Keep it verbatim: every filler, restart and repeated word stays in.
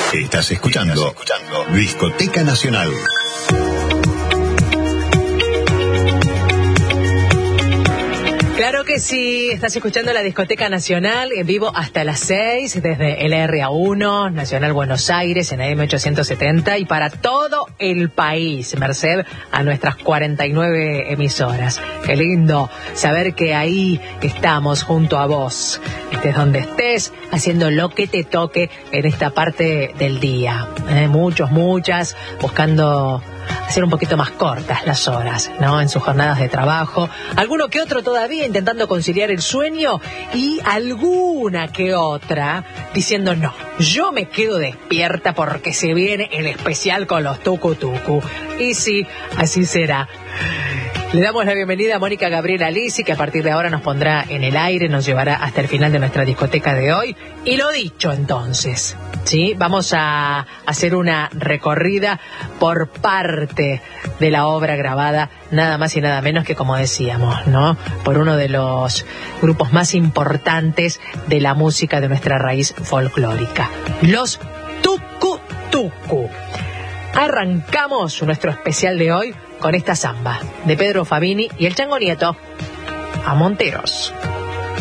Estás escuchando, Estás escuchando Discoteca Nacional. Claro que sí, estás escuchando la Discoteca Nacional en vivo hasta las seis desde el R A uno, Nacional Buenos Aires en A M ochocientos setenta y para todo el país, merced a nuestras cuarenta y nueve emisoras. Qué lindo saber que ahí estamos junto a vos, estés donde estés, haciendo lo que te toque en esta parte del día. Eh, muchos, muchas, buscando hacer un poquito más cortas las horas, ¿no? En sus jornadas de trabajo. Alguno que otro todavía intentando conciliar el sueño y alguna que otra diciendo no, yo me quedo despierta porque se viene el especial con los tucu tucu. Y sí, así será. Le damos la bienvenida a Mónica Gabriela Lisi, que a partir de ahora nos pondrá en el aire, nos llevará hasta el final de nuestra discoteca de hoy. Y lo dicho entonces, ¿sí? Vamos a hacer una recorrida por parte de la obra grabada, nada más y nada menos que, como decíamos, ¿no? Por uno de los grupos más importantes de la música de nuestra raíz folclórica, los Tucu Tucu. Arrancamos nuestro especial de hoy con esta samba de Pedro Fabini y el Chango Nieto, A Monteros.